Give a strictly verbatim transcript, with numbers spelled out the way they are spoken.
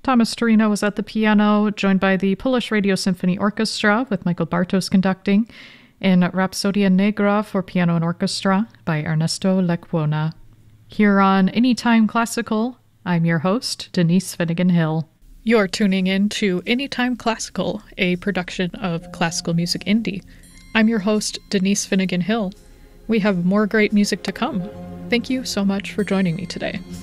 Thomas Torino was at the piano, joined by the Polish Radio Symphony Orchestra with Michael Bartos conducting, and Rhapsodia Negra for piano and orchestra by Ernesto Lecuona. Here on Anytime Classical, I'm your host, Denise Finnegan Hill. You're tuning in to Anytime Classical, a production of Classical Music Indie. I'm your host, Denise Finnegan Hill. We have more great music to come. Thank you so much for joining me today.